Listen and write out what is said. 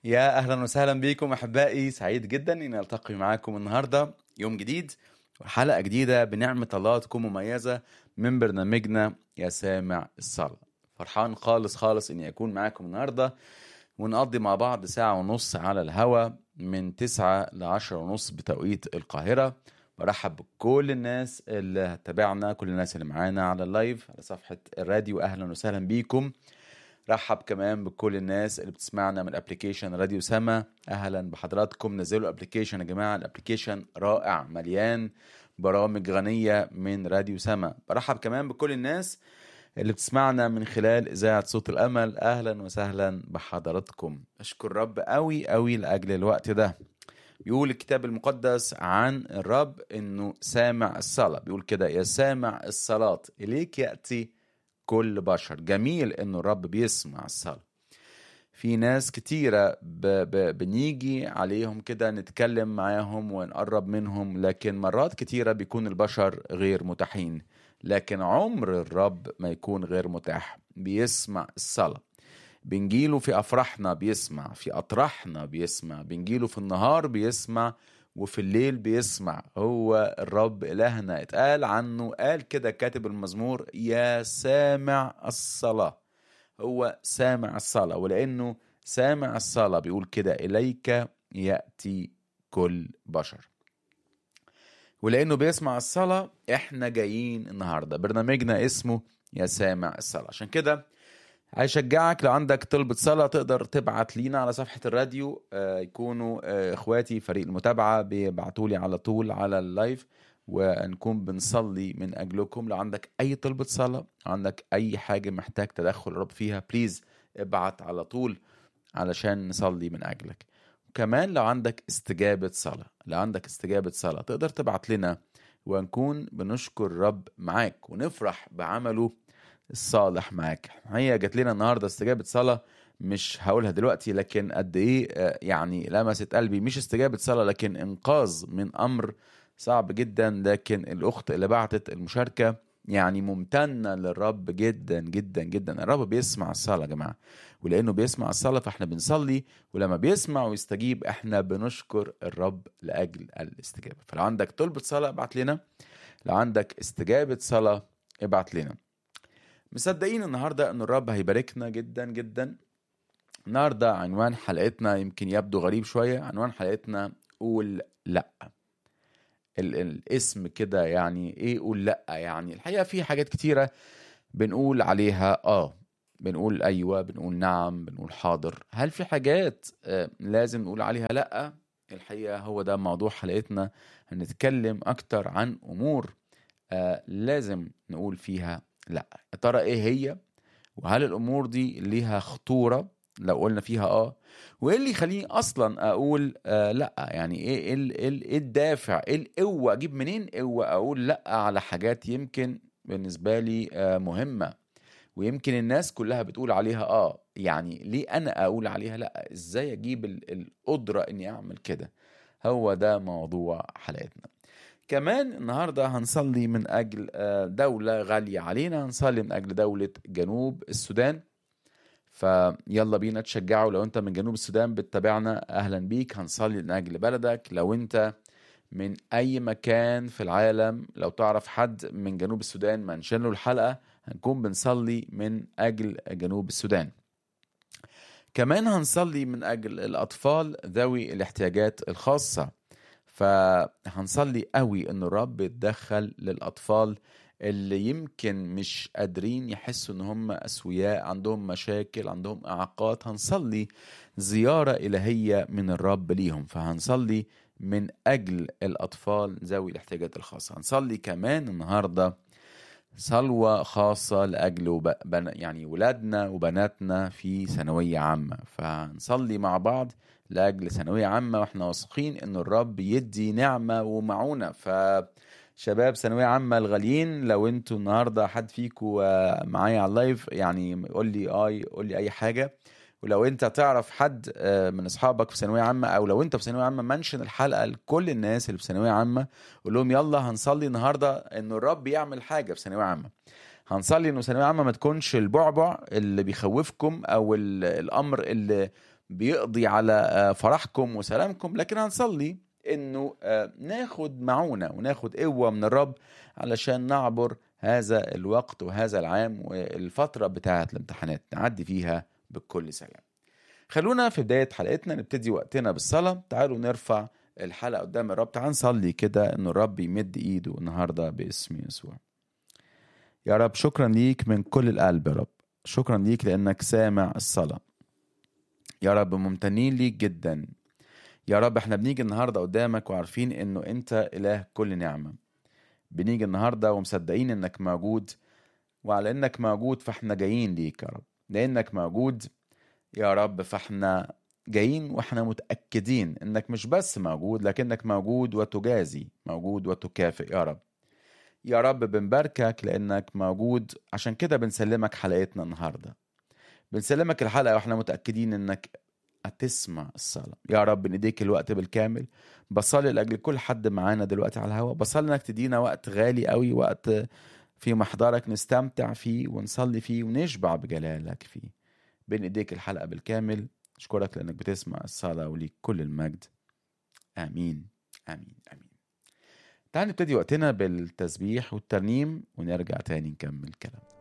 يا أهلا وسهلا بكم أحبائي، سعيد جدا إني ألتقي معاكم النهاردة. يوم جديد وحلقة جديدة بنعمة الله تكون مميزة من برنامجنا يا سامع الصلاة. فرحان خالص خالص إني أكون معاكم النهاردة ونقضي مع بعض ساعة ونص على الهوا من 9 ل10 ونص بتوقيت القاهرة. برحب بكل الناس اللي هتتابعنا، كل الناس اللي معانا على اللايف على صفحة الراديو، أهلا وسهلا بيكم. رحب كمان بكل الناس اللي بتسمعنا من الابليكيشن راديو سما، اهلا بحضراتكم. نزلوا الابليكيشن يا جماعه، الابليكيشن رائع مليان برامج غنيه من راديو سما. برحب كمان بكل الناس اللي بتسمعنا من خلال اذاعه صوت الامل، اهلا وسهلا بحضراتكم. اشكر رب قوي قوي لاجل الوقت ده. بيقول الكتاب المقدس عن الرب انه سامع الصلاه، بيقول كده: يا سامع الصلاه اليك ياتي كل بشر. جميل انه الرب بيسمع الصلاة. في ناس كتيرة بنيجي عليهم كده نتكلم معاهم ونقرب منهم، لكن مرات كتيرة بيكون البشر غير متاحين، لكن عمر الرب ما يكون غير متاح. بيسمع الصلاة، بنجيله في أفراحنا بيسمع، في أطراحنا بيسمع، بنجيله في النهار بيسمع وفي الليل بيسمع. هو الرب إلهنا اتقال عنه، قال كده كاتب المزمور: يا سامع الصلاة. هو سامع الصلاة، ولأنه سامع الصلاة بيقول كده: إليك يأتي كل بشر. ولأنه بيسمع الصلاة احنا جايين النهاردة. برنامجنا اسمه يا سامع الصلاة. عشان كده هيشجعك لو عندك طلبة صلاة تقدر تبعت لينا على صفحة الراديو. يكونوا اخواتي فريق المتابعة بيبعتوا لي على طول على اللايف، ونكون بنصلي من أجلكم. لو عندك أي طلبة صلاة، عندك أي حاجة محتاج تدخل الرب فيها، بليز ابعت على طول علشان نصلي من أجلك. كمان لو عندك استجابة صلاة، لو عندك استجابة صلاة تقدر تبعت لنا، ونكون بنشكر الرب معاك ونفرح بعمله الصالح معاك. هي جات لنا النهارده استجابة صلاة، مش هقولها دلوقتي، لكن قد ايه يعني لمست قلبي. مش استجابة صلاة لكن انقاذ من امر صعب جدا. لكن الاخت اللي بعتت المشاركة يعني ممتنة للرب جدا جدا جدا. الرب بيسمع الصلاة يا جماعة، ولانه بيسمع الصلاة فاحنا بنصلي، ولما بيسمع ويستجيب احنا بنشكر الرب لاجل الاستجابة. فلو عندك طلبة صلاة ابعت لنا، لو عندك استجابة صلاة ابعت لنا. مصدقين النهاردة ان الرب هيباركنا جدا جدا. النهاردة عنوان حلقتنا يمكن يبدو غريب شوية. عنوان حلقتنا قول لا. الاسم كده يعني ايه قول لا؟ يعني الحقيقة في حاجات كتيرة بنقول عليها بنقول ايوه، بنقول نعم، بنقول حاضر. هل في حاجات لازم نقول عليها لا؟ الحقيقة هو ده موضوع حلقتنا. هنتكلم اكتر عن امور لازم نقول فيها لا. يا ترى ايه هي؟ وهل الامور دي ليها خطورة لو قلنا فيها وايه اللي يخليني اصلا اقول لا؟ يعني إيه الدافع، ايه القوة؟ اجيب منين قوة اقول لا على حاجات يمكن بالنسبة لي مهمة، ويمكن الناس كلها بتقول عليها يعني ليه انا اقول عليها لا؟ ازاي اجيب القدرة اني اعمل كده؟ هو ده موضوع حلقتنا. كمان النهاردة هنصلي من أجل دولة غالية علينا، هنصلي من أجل دولة جنوب السودان. فيلا بينا تشجعوا. لو أنت من جنوب السودان بتتابعنا أهلا بيك. هنصلي من أجل بلدك. لو أنت من أي مكان في العالم، لو تعرف حد من جنوب السودان منشن له الحلقة، هنكون بنصلي من أجل جنوب السودان. كمان هنصلي من أجل الأطفال ذوي الاحتياجات الخاصة. فهنصلي قوي ان الرب يتدخل للاطفال اللي يمكن مش قادرين يحسوا ان هم اسوياء، عندهم مشاكل، عندهم اعاقات. هنصلي زيارة الهية من الرب ليهم. فهنصلي من اجل الاطفال ذوي الاحتياجات الخاصة. هنصلي كمان النهاردة صلوة خاصة لأجل يعني ولادنا وبناتنا في ثانوية عامة. فنصلي مع بعض لأجل ثانوية عامة، واحنا واثقين ان الرب يدي نعمة ومعونة. فشباب ثانوية عامة الغاليين، لو انتوا النهاردة حد فيكم معايا على اللايف يعني قول لي قول لي اي حاجة. ولو انت تعرف حد من اصحابك في ثانويه عامه، او لو انت في ثانويه عامه، منشن الحلقه لكل الناس اللي في ثانويه عامه. قول لهم يلا هنصلي النهارده ان الرب يعمل حاجه في ثانويه عامه. هنصلي انه ثانويه عامه ما تكونش البعبع اللي بيخوفكم، او الامر اللي بيقضي على فرحكم وسلامكم، لكن هنصلي انه ناخد معونة وناخد قوة من الرب علشان نعبر هذا الوقت وهذا العام والفترة بتاعة الامتحانات نعدي فيها بكل سلام. خلونا في بداية حلقتنا نبتدي وقتنا بالصلاة. تعالوا نرفع الحلقة قدام الرب. تعالوا نصلي كده إنه الرب يمد إيده النهاردة باسم يسوع. يا رب شكرا ليك من كل القلب. يا رب شكرا ليك لأنك سامع الصلاة. يا رب ممتنين ليك جدا. يا رب احنا بنيجي النهاردة قدامك وعارفين إنه أنت إله كل نعمة. بنيجي النهاردة ومصدقين إنك موجود، وعلى إنك موجود فاحنا جايين ليك يا رب. لأنك موجود يا رب فاحنا جايين واحنا متأكدين انك مش بس موجود، لكنك موجود وتجازي، موجود وتكافئ يا رب. يا رب بنباركك لانك موجود، عشان كده بنسلمك حلقتنا النهاردة. بنسلمك الحلقة واحنا متأكدين انك هتسمع الصلاة يا رب. نديك الوقت بالكامل. بصلي لأجل كل حد معانا دلوقتي على الهواء. بصلي انك تدينا وقت غالي قوي، وقت في محضرك نستمتع فيه ونصلي فيه ونشبع بجلالك فيه. بين ايديك الحلقة بالكامل. اشكرك لانك بتسمع الصلاة وليك كل المجد. امين امين امين. تعال نبتدي وقتنا بالتسبيح والترنيم ونرجع تاني نكمل كلام.